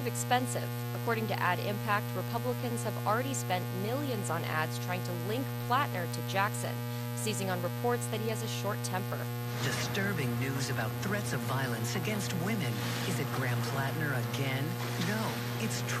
expensive. According to Ad Impact, Republicans have already spent millions on ads trying to link Plattner to Jackson, seizing on reports that he has a short temper. Disturbing news about threats of violence against women. Is it Graham Plattner again? No, it's